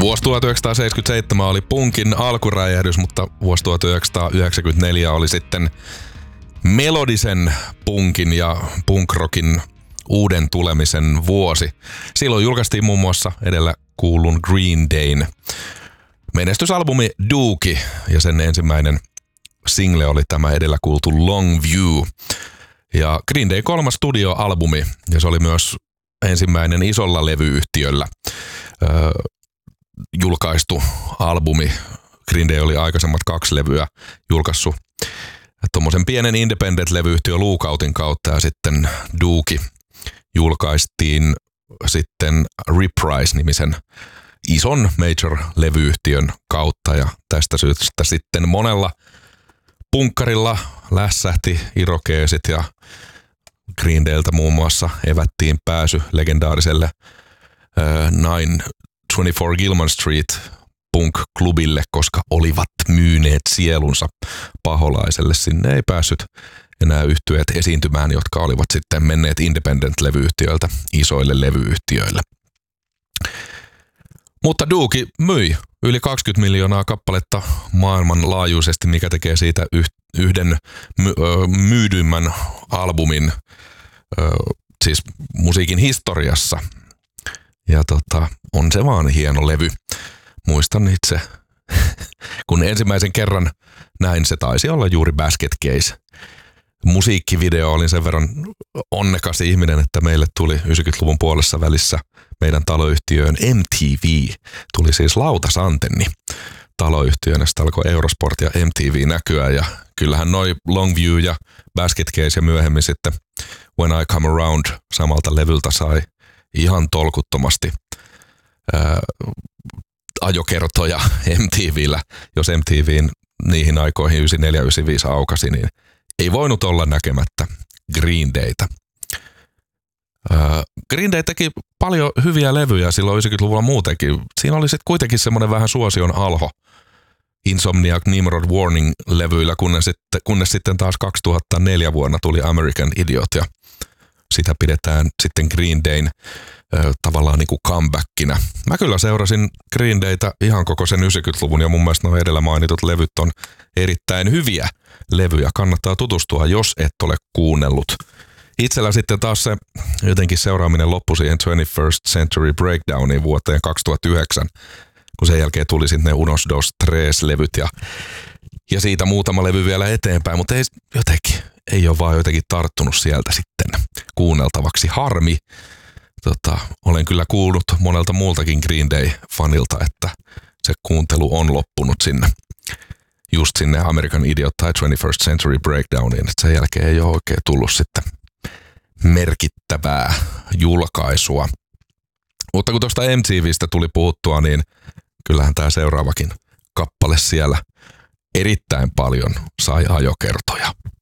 Vuosi 1977 oli punkin alkuräjähdys, mutta vuosi 1994 oli sitten melodisen punkin ja punkrockin uuden tulemisen vuosi. Silloin julkaistiin muun muassa edellä kuulun Green Dayn menestysalbumi Dookie, ja sen ensimmäinen single oli tämä edellä kuultu Long View. Ja Green Day 3. studioalbumi, ja se oli myös ensimmäinen isolla levyyhtiöllä julkaistu albumi. Green Day oli aikaisemmat 2 levyä julkaissut tuommoisen pienen independent-levyyhtiö Lookoutin kautta, ja sitten Dookie julkaistiin sitten Reprise-nimisen ison major-levyyhtiön kautta, ja tästä syystä sitten monella punkkarilla lässähti irokeesit, ja Green Dayltä muun muassa evättiin pääsy legendaariselle 924 Gilman Street punk-klubille, koska olivat myyneet sielunsa paholaiselle. Sinne ei päässyt enää yhtyeet esiintymään, jotka olivat sitten menneet independent-levyyhtiöiltä isoille levyyhtiöille. Mutta Dookie myi yli 20 miljoonaa kappaletta maailmanlaajuisesti, mikä tekee siitä yhden myydyimmän albumin siis musiikin historiassa. Ja on se vaan hieno levy. Muistan itse, kun ensimmäisen kerran näin, se taisi olla juuri Basket Case. Musiikkivideo, olin sen verran onnekas ihminen, että meille tuli 90-luvun puolessa välissä meidän taloyhtiöön MTV. Tuli siis lautasantenni taloyhtiöön, sitten alkoi Eurosport ja MTV näkyä, ja kyllähän noi Long View ja Basket Case ja myöhemmin sitten When I Come Around samalta levyltä sai ihan tolkuttomasti ajokertoja MTVllä. Jos MTVn niihin aikoihin 94-95 aukasi, niin ei voinut olla näkemättä Green Daytä. Green Day teki paljon hyviä levyjä silloin 90-luvulla muutenkin. Siinä oli sitten kuitenkin semmoinen vähän suosion alho Insomniac, Nimrod, Warning-levyillä, kunnes sitten taas 2004 vuonna tuli American Idiot, ja sitä pidetään sitten Green Dayn tavallaan niin kuin comebackina. Mä kyllä seurasin Green Daytä ihan koko sen 90-luvun, ja mun mielestä nuo edellä mainitut levyt on erittäin hyviä levyjä. Kannattaa tutustua, jos et ole kuunnellut. Itsellä sitten taas se jotenkin seuraaminen loppui siihen 21st Century Breakdowniin vuoteen 2009, kun sen jälkeen tuli sitten ne Unos Dos Tres-levyt ja siitä muutama levy vielä eteenpäin, mutta ei ole vaan jotenkin tarttunut sieltä sitten kuunneltavaksi. Harmi. Olen kyllä kuullut monelta muultakin Green Day-fanilta, että se kuuntelu on loppunut sinne American Idiot tai 21st Century Breakdowniin, että sen jälkeen ei ole oikein tullut sitten merkittävää julkaisua. Mutta kun tuosta MTVstä tuli puhuttua, niin kyllähän tämä seuraavakin kappale siellä erittäin paljon sai ajokertoja.